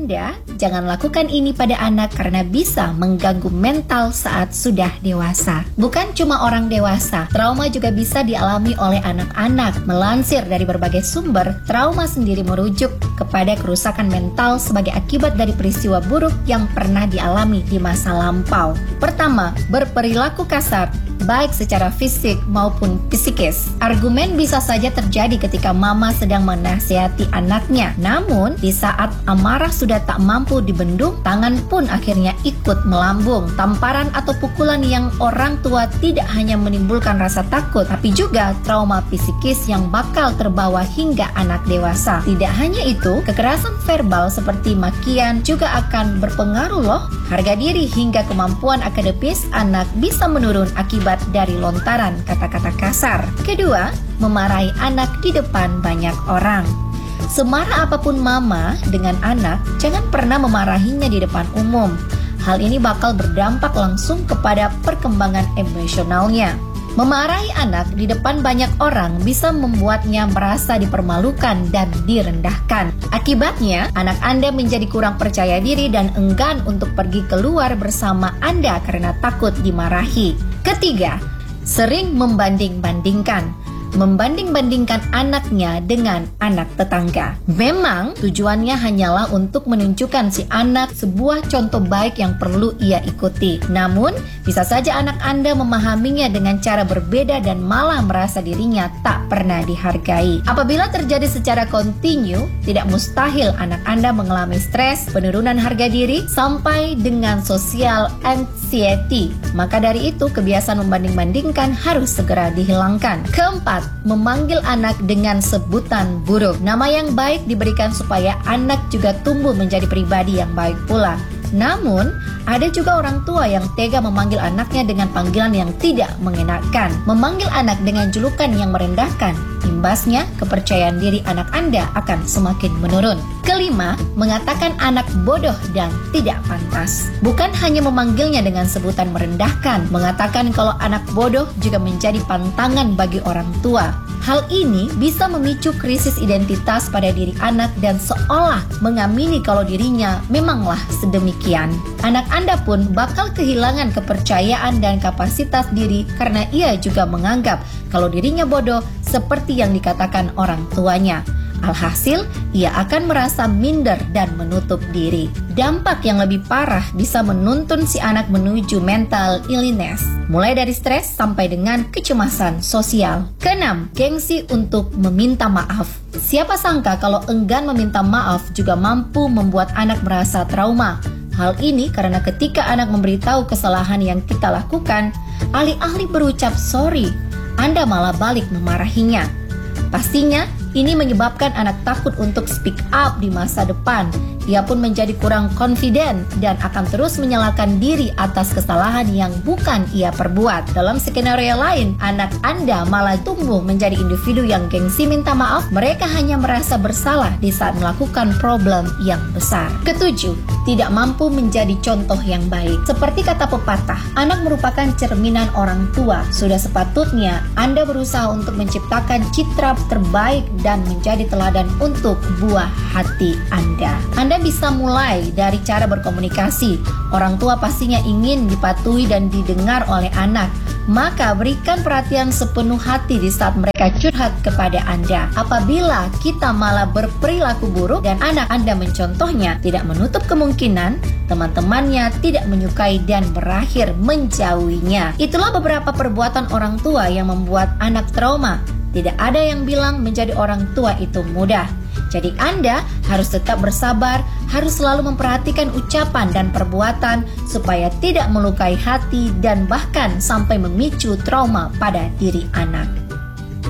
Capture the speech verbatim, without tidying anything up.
Anda, jangan lakukan ini pada anak karena bisa mengganggu mental saat sudah dewasa. Bukan cuma orang dewasa, trauma juga bisa dialami oleh anak-anak. Melansir dari berbagai sumber, trauma sendiri merujuk kepada kerusakan mental sebagai akibat dari peristiwa buruk yang pernah dialami di masa lampau. Pertama, berperilaku kasar, baik secara fisik maupun psikis. Argumen bisa saja terjadi ketika mama sedang menasihati anaknya. Namun, di saat amarah sudah tak mampu dibendung, tangan pun akhirnya ikut melambung. Tamparan atau pukulan yang orang tua tidak hanya menimbulkan rasa takut, tapi juga trauma psikis yang bakal terbawa hingga anak dewasa. Tidak hanya itu, kekerasan verbal seperti makian juga akan berpengaruh loh. Harga diri hingga kemampuan akademis anak bisa menurun akibat dari lontaran kata-kata kasar. Kedua, memarahi anak di depan banyak orang. Semarah apapun mama dengan anak, jangan pernah memarahinya di depan umum. Hal ini bakal berdampak langsung kepada perkembangan emosionalnya. Memarahi anak di depan banyak orang bisa membuatnya merasa dipermalukan dan direndahkan. Akibatnya, anak Anda menjadi kurang percaya diri dan enggan untuk pergi keluar bersama Anda karena takut dimarahi. Ketiga, sering membanding-bandingkan. Membanding-bandingkan anaknya dengan anak tetangga. Memang tujuannya hanyalah untuk menunjukkan si anak sebuah contoh baik yang perlu ia ikuti. Namun, bisa saja anak Anda memahaminya dengan cara berbeda dan malah merasa dirinya tak pernah dihargai. Apabila terjadi secara kontinu, tidak mustahil anak Anda mengalami stres, penurunan harga diri, sampai dengan social anxiety. Maka dari itu, kebiasaan membanding-bandingkan harus segera dihilangkan. Keempat, memanggil anak dengan sebutan buruk. Nama yang baik diberikan supaya anak juga tumbuh menjadi pribadi yang baik pula. Namun, ada juga orang tua yang tega memanggil anaknya dengan panggilan yang tidak mengenakan. Memanggil anak dengan julukan yang merendahkan. Imbasnya, kepercayaan diri anak Anda akan semakin menurun. Kelima, mengatakan anak bodoh dan tidak pantas. Bukan hanya memanggilnya dengan sebutan merendahkan, mengatakan kalau anak bodoh juga menjadi pantangan bagi orang tua. Hal ini bisa memicu krisis identitas pada diri anak dan seolah mengamini kalau dirinya memanglah sedemikian. Anak Anda pun bakal kehilangan kepercayaan dan kapasitas diri karena ia juga menganggap kalau dirinya bodoh seperti yang dikatakan orang tuanya. Alhasil, ia akan merasa minder dan menutup diri. Dampak yang lebih parah bisa menuntun si anak menuju mental illness, mulai dari stres sampai dengan kecemasan sosial. Keenam, gengsi untuk meminta maaf. Siapa sangka kalau enggan meminta maaf juga mampu membuat anak merasa trauma. Hal ini karena ketika anak memberitahu kesalahan yang kita lakukan, alih-alih berucap sorry, Anda malah balik memarahinya. Pastinya, ini menyebabkan anak takut untuk speak up di masa depan. Ia pun menjadi kurang confident dan akan terus menyalahkan diri atas kesalahan yang bukan ia perbuat. Dalam skenario lain, anak Anda malah tumbuh menjadi individu yang gengsi minta maaf. Mereka hanya merasa bersalah di saat melakukan problem yang besar. Ketujuh, tidak mampu menjadi contoh yang baik. Seperti kata pepatah, anak merupakan cerminan orang tua. Sudah sepatutnya Anda berusaha untuk menciptakan citra terbaik dan menjadi teladan untuk buah hati Anda. Anda bisa mulai dari cara berkomunikasi. Orang tua pastinya ingin dipatuhi dan didengar oleh anak. Maka berikan perhatian sepenuh hati di saat mereka curhat kepada Anda. Apabila kita malah berperilaku buruk dan anak Anda mencontohnya, tidak menutup kemungkinan teman-temannya tidak menyukai dan berakhir menjauhinya. Itulah beberapa perbuatan orang tua yang membuat anak trauma. Tidak ada yang bilang menjadi orang tua itu mudah. Jadi Anda harus tetap bersabar, harus selalu memperhatikan ucapan dan perbuatan supaya tidak melukai hati dan bahkan sampai memicu trauma pada diri anak.